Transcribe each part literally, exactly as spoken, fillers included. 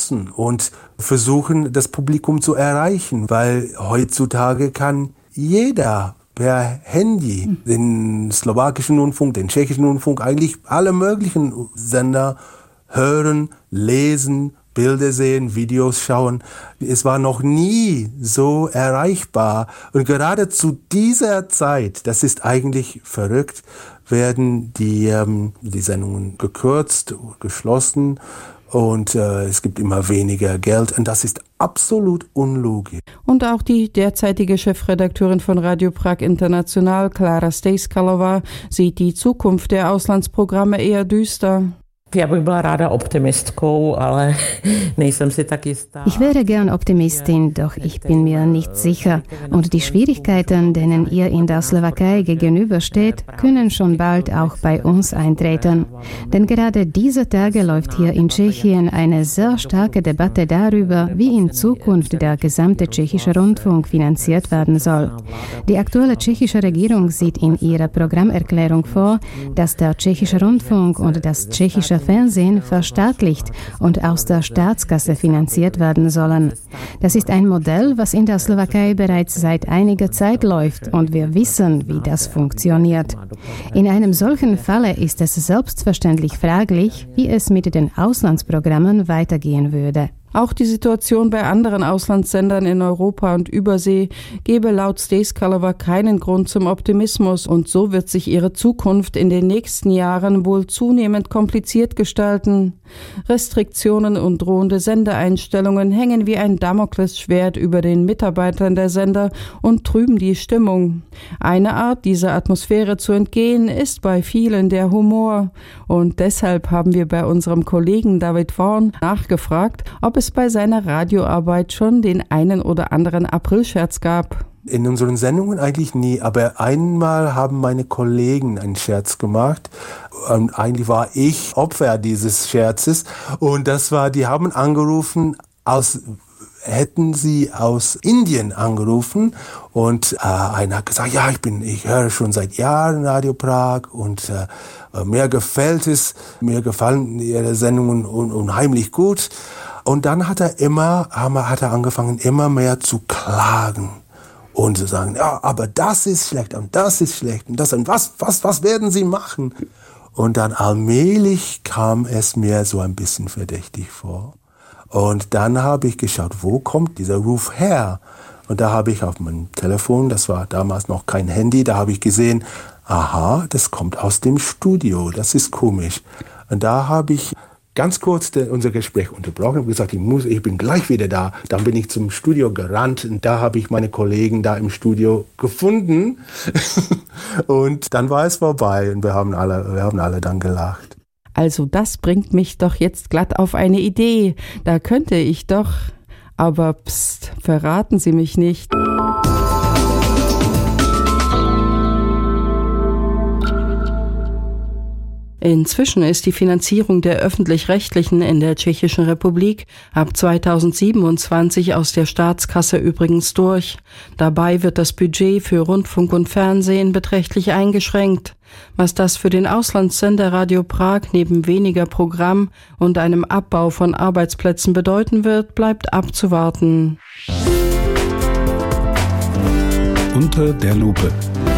geschlossen und versuchen, das Publikum zu erreichen, weil heutzutage kann jeder per Handy den slowakischen Rundfunk, den tschechischen Rundfunk, eigentlich alle möglichen Sender hören, lesen, Bilder sehen, Videos schauen. Es war noch nie so erreichbar. Und gerade zu dieser Zeit, das ist eigentlich verrückt, werden die, ähm, die Sendungen gekürzt, geschlossen und äh, es gibt immer weniger Geld und das ist absolut unlogisch. Und auch die derzeitige Chefredakteurin von Radio Prag International, Klára Stejskalová, sieht die Zukunft der Auslandsprogramme eher düster. Ja bych byla ráda optimistkou, ale nejsem si tak jistá. Ich wäre gern Optimistin, doch ich bin mir nicht sicher. Und die Schwierigkeiten, denen ihr in der Slowakei gegenübersteht, können schon bald auch bei uns eintreten. Denn gerade diese Tage läuft hier in Tschechien eine sehr starke Debatte darüber, wie in Zukunft der gesamte tschechische Rundfunk finanziert werden soll. Die aktuelle tschechische Regierung sieht in ihrer Programmerklärung vor, dass der tschechische Rundfunk und das tschechische Fernsehen verstaatlicht und aus der Staatskasse finanziert werden sollen. Das ist ein Modell, was in der Slowakei bereits seit einiger Zeit läuft und wir wissen, wie das funktioniert. In einem solchen Falle ist es selbstverständlich fraglich, wie es mit den Auslandsprogrammen weitergehen würde. Auch die Situation bei anderen Auslandssendern in Europa und Übersee gebe laut Stejskalová keinen Grund zum Optimismus und so wird sich ihre Zukunft in den nächsten Jahren wohl zunehmend kompliziert gestalten. Restriktionen und drohende Sendeeinstellungen hängen wie ein Damoklesschwert über den Mitarbeitern der Sender und trüben die Stimmung. Eine Art, dieser Atmosphäre zu entgehen, ist bei vielen der Humor. Und deshalb haben wir bei unserem Kollegen David Vorn nachgefragt, ob es bei seiner Radioarbeit schon den einen oder anderen Aprilscherz gab. In unseren Sendungen eigentlich nie, aber einmal haben meine Kollegen einen Scherz gemacht und eigentlich war ich Opfer dieses Scherzes und das war, die haben angerufen, aus, hätten sie aus Indien angerufen und äh, einer hat gesagt, ja, ich bin, ich höre schon seit Jahren Radio Prag und äh, mir gefällt es, mir gefallen ihre Sendungen un- unheimlich gut. Und dann hat er immer, hat er angefangen, immer mehr zu klagen und zu sagen, ja, aber das ist schlecht und das ist schlecht und das und was, was, was werden Sie machen? Und dann allmählich kam es mir so ein bisschen verdächtig vor. Und dann habe ich geschaut, wo kommt dieser Ruf her? Und da habe ich auf meinem Telefon, das war damals noch kein Handy, da habe ich gesehen, aha, das kommt aus dem Studio, das ist komisch. Und da habe ich ganz kurz de, unser Gespräch unterbrochen und gesagt, ich, muss, ich bin gleich wieder da. Dann bin ich zum Studio gerannt und da habe ich meine Kollegen da im Studio gefunden. Und dann war es vorbei und wir haben alle, wir haben alle dann gelacht. Also das bringt mich doch jetzt glatt auf eine Idee. Da könnte ich doch, aber pst, verraten Sie mich nicht. Inzwischen ist die Finanzierung der Öffentlich-Rechtlichen in der Tschechischen Republik ab zweitausendsiebenundzwanzig aus der Staatskasse übrigens durch. Dabei wird das Budget für Rundfunk und Fernsehen beträchtlich eingeschränkt. Was das für den Auslandssender Radio Prag neben weniger Programm und einem Abbau von Arbeitsplätzen bedeuten wird, bleibt abzuwarten. Unter der Lupe.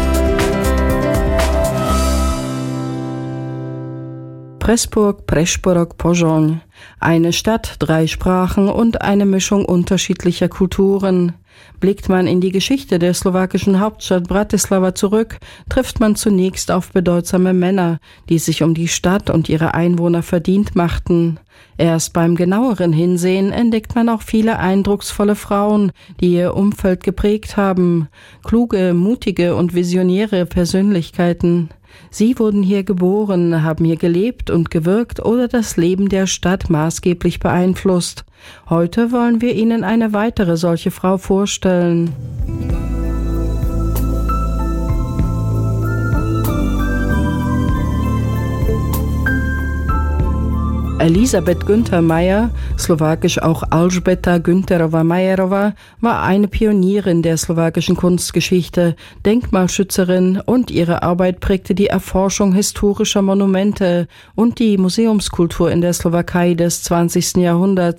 Pressburg, Prešporok, Požoň. Eine Stadt, drei Sprachen und eine Mischung unterschiedlicher Kulturen. Blickt man in die Geschichte der slowakischen Hauptstadt Bratislava zurück, trifft man zunächst auf bedeutsame Männer, die sich um die Stadt und ihre Einwohner verdient machten. Erst beim genaueren Hinsehen entdeckt man auch viele eindrucksvolle Frauen, die ihr Umfeld geprägt haben. Kluge, mutige und visionäre Persönlichkeiten. Sie wurden hier geboren, haben hier gelebt und gewirkt oder das Leben der Stadt maßgeblich beeinflusst. Heute wollen wir Ihnen eine weitere solche Frau vorstellen. Elisabeth Günther Meyer, slowakisch auch Alžbeta Günterová-Majerová, war eine Pionierin der slowakischen Kunstgeschichte, Denkmalschützerin und ihre Arbeit prägte die Erforschung historischer Monumente und die Museumskultur in der Slowakei des zwanzigsten Jahrhunderts.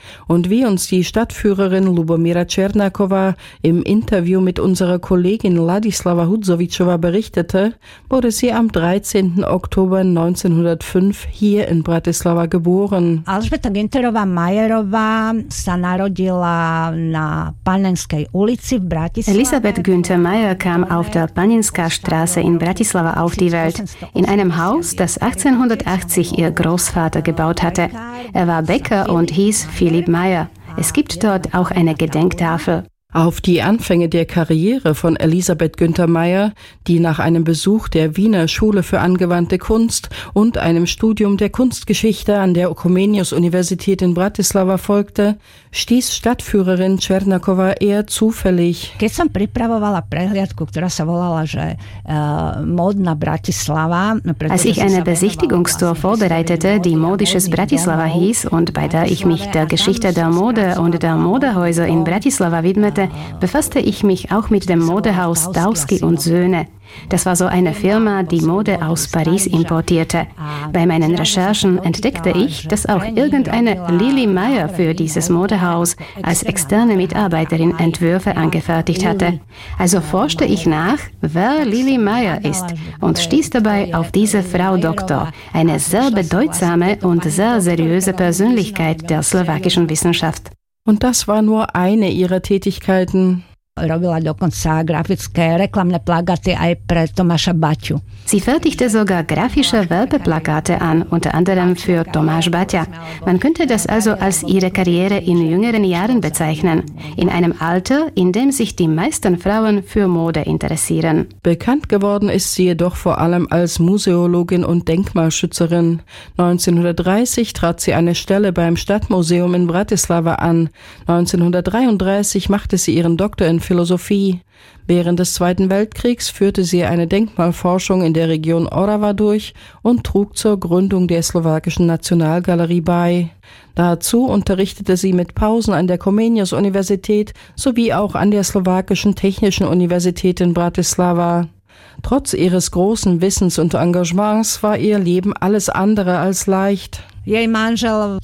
Und wie uns die Stadtführerin Lubomira Černáková im Interview mit unserer Kollegin Ladislava Hudzovičová berichtete, wurde sie am dreizehnten Oktober neunzehnhundertfünf hier in Bratislava geboren. Alžbeta Günterová-Majerová sa narodila na Panenskej ulici v Bratislave. Elisabeth Günther Meyer kam auf der Paninska Straße in Bratislava auf die Welt, in einem Haus, das achtzehnhundertachtzig ihr Großvater gebaut hatte. Er war Bäcker und hieß Philipp Meyer. Es gibt dort auch eine Gedenktafel. Auf die Anfänge der Karriere von Elisabeth Günther Meyer, die nach einem Besuch der Wiener Schule für angewandte Kunst und einem Studium der Kunstgeschichte an der Comenius-Universität in Bratislava folgte, stieß Stadtführerin Černáková eher zufällig. Keď som pripravovala prehliadku, ktorá sa volala, že uh, Módna Bratislava. Als ich eine Besichtigungstour vorbereitete, die Modisches Bratislava hieß und bei der ich mich der Geschichte der Mode und der Modehäuser in Bratislava widmete, befasste ich mich auch mit dem Modehaus Dowski und Söhne. Das war so eine Firma, die Mode aus Paris importierte. Bei meinen Recherchen entdeckte ich, dass auch irgendeine Lili Meyer für dieses Modehaus als externe Mitarbeiterin Entwürfe angefertigt hatte. Also forschte ich nach, wer Lili Meyer ist und stieß dabei auf diese Frau Doktor, eine sehr bedeutsame und sehr seriöse Persönlichkeit der slowakischen Wissenschaft. Und das war nur eine ihrer Tätigkeiten. Robila dokonca grafické reklamné plagáty aj pre Tomáša Baťu. Sie fertigte sogar grafische Werbeplakate an, unter anderem für Tomáš Baťa. Man könnte das also als ihre Karriere in jüngeren Jahren bezeichnen, in einem Alter, in dem sich die meisten Frauen für Mode interessieren. Bekannt geworden ist sie jedoch vor allem als Museologin und Denkmalschützerin. neunzehnhundertdreißig trat sie eine Stelle beim Stadtmuseum in Bratislava an. neunzehnhundertdreiunddreißig machte sie ihren Doktor in Philosophie. Während des Zweiten Weltkriegs führte sie eine Denkmalforschung in der Region Orava durch und trug zur Gründung der slowakischen Nationalgalerie bei. Dazu unterrichtete sie mit Pausen an der Comenius-Universität sowie auch an der slowakischen Technischen Universität in Bratislava. Trotz ihres großen Wissens und Engagements war ihr Leben alles andere als leicht. Ihr Ehemann,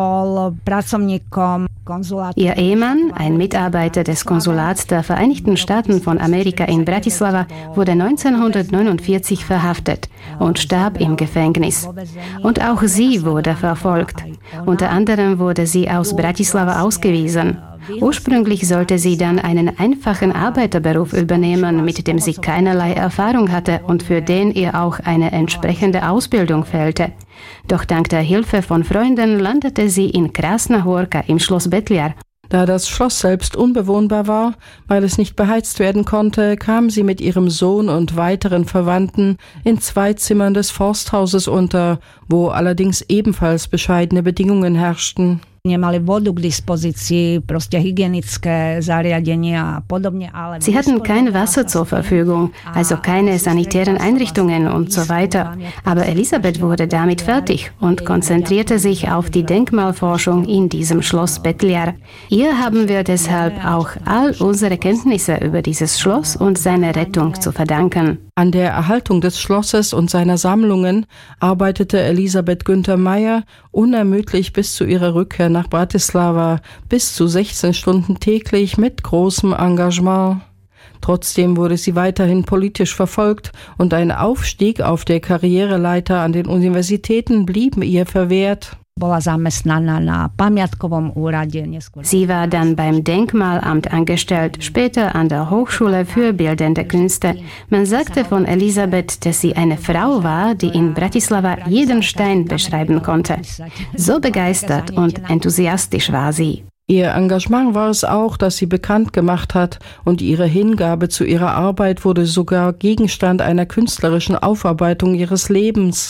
ein Mitarbeiter des Konsulats der Vereinigten Staaten von Amerika in Bratislava, wurde neunzehnhundertneunundvierzig verhaftet und starb im Gefängnis. Und auch sie wurde verfolgt. Unter anderem wurde sie aus Bratislava ausgewiesen. Ursprünglich sollte sie dann einen einfachen Arbeiterberuf übernehmen, mit dem sie keinerlei Erfahrung hatte und für den ihr auch eine entsprechende Ausbildung fehlte. Doch dank der Hilfe von Freunden landete sie in Krasna Horka im Schloss Betliar. Da das Schloss selbst unbewohnbar war, weil es nicht beheizt werden konnte, kam sie mit ihrem Sohn und weiteren Verwandten in zwei Zimmern des Forsthauses unter, wo allerdings ebenfalls bescheidene Bedingungen herrschten. Sie hatten kein Wasser zur Verfügung, also keine sanitären Einrichtungen und so weiter. Aber Elisabeth wurde damit fertig und konzentrierte sich auf die Denkmalforschung in diesem Schloss Betliar. Ihr haben wir deshalb auch all unsere Kenntnisse über dieses Schloss und seine Rettung zu verdanken. An der Erhaltung des Schlosses und seiner Sammlungen arbeitete Elisabeth Günther Meyer unermüdlich bis zu ihrer Rückkehr nach Bratislava, bis zu sechzehn Stunden täglich mit großem Engagement. Trotzdem wurde sie weiterhin politisch verfolgt und ein Aufstieg auf der Karriereleiter an den Universitäten blieb ihr verwehrt. Sie war dann beim Denkmalamt angestellt, später an der Hochschule für Bildende Künste. Man sagte von Elisabeth, dass sie eine Frau war, die in Bratislava jeden Stein beschreiben konnte. So begeistert und enthusiastisch war sie. Ihr Engagement war es auch, das sie bekannt gemacht hat, und ihre Hingabe zu ihrer Arbeit wurde sogar Gegenstand einer künstlerischen Aufarbeitung ihres Lebens.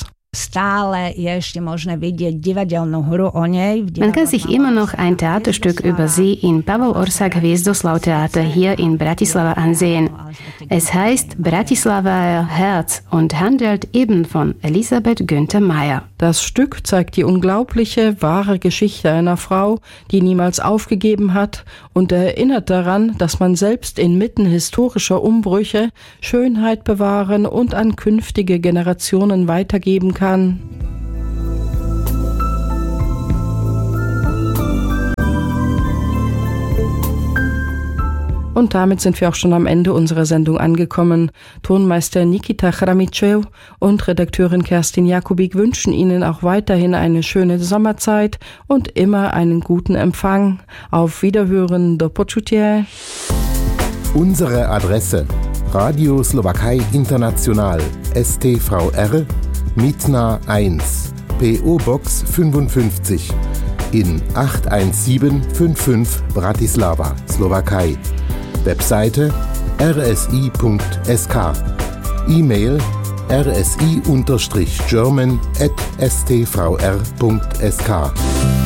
Man kann sich immer noch ein Theaterstück über sie im Pavel Orsak Hviezdoslav-Theater hier in Bratislava ansehen. Es heißt Bratislava Herz und handelt eben von Elisabeth Günther Meyer. Das Stück zeigt die unglaubliche, wahre Geschichte einer Frau, die niemals aufgegeben hat, und erinnert daran, dass man selbst inmitten historischer Umbrüche Schönheit bewahren und an künftige Generationen weitergeben kann. Und damit sind wir auch schon am Ende unserer Sendung angekommen. Tonmeister Nikita Chramitschew und Redakteurin Kerstin Jakubik wünschen Ihnen auch weiterhin eine schöne Sommerzeit und immer einen guten Empfang. Auf Wiederhören, do počutia. Unsere Adresse: Radio Slowakei International, S T V R, Mitna eins, P O-Box fünfundfünfzig in acht eins sieben fünf fünf Bratislava, Slowakei. Webseite r s i punkt s k. E-Mail r s i German at s t v r punkt s k.